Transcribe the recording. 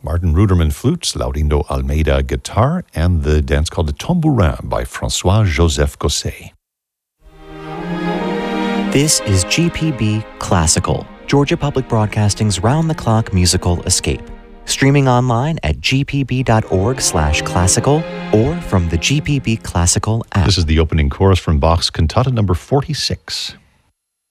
Martin Ruderman flutes, Laurindo Almeida guitar, and the dance called the Tambourin by François-Joseph Gosset. This is GPB Classical, Georgia Public Broadcasting's round-the-clock musical escape. Streaming online at gpb.org/classical or from the GPB Classical app. This is the opening chorus from Bach's Cantata number 46.